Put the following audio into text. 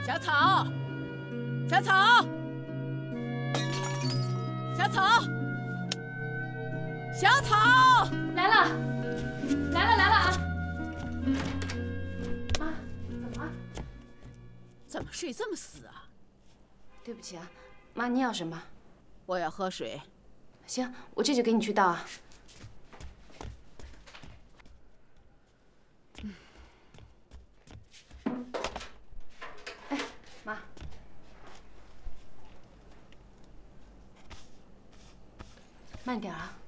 小草，小草，小草，小草， 来了，来了啊！妈，怎么了？ 怎么睡这么死啊？ 对不起啊，妈，你要什么？ 我要喝水。 行，我这就给你去倒啊。哎，妈，慢点啊。